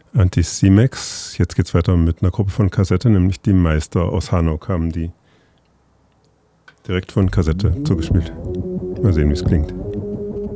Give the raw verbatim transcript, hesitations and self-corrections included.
Anticimex. Jetzt geht's weiter mit einer Gruppe von Kassette, nämlich die Meister aus Hanau kamen die direkt von Kassette zugespielt. Mal sehen, wie es klingt.